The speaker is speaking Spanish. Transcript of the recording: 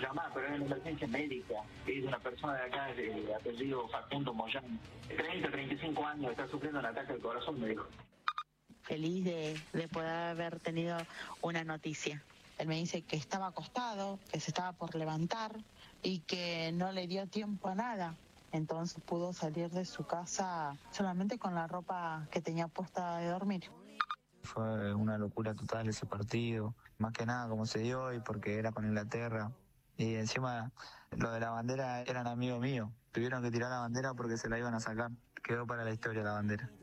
llamada, pero es una emergencia médica. Es una persona de acá, de apellido Facundo Moyano, 35 años, está sufriendo un ataque al corazón, me dijo. Feliz de poder haber tenido una noticia. Él me dice que estaba acostado, que se estaba por levantar y que no le dio tiempo a nada. Entonces pudo salir de su casa solamente con la ropa que tenía puesta de dormir. Fue una locura total ese partido, más que nada como se dio y porque era con Inglaterra. Y encima lo de la bandera eran amigos míos. Tuvieron que tirar la bandera porque se la iban a sacar. Quedó para la historia la bandera.